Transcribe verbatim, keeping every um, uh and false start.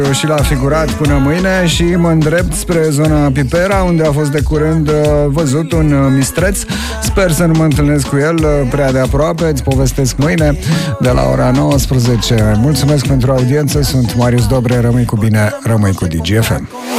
și l-a figurat până mâine și mă îndrept spre zona Pipera, unde a fost de curând văzut un mistreț. Sper să nu mă întâlnesc cu el prea de aproape. Îți povestesc mâine de la ora nouăsprezece. Mulțumesc pentru audiență, sunt Marius Dobre, rămâi cu bine, rămâi cu Digi F M.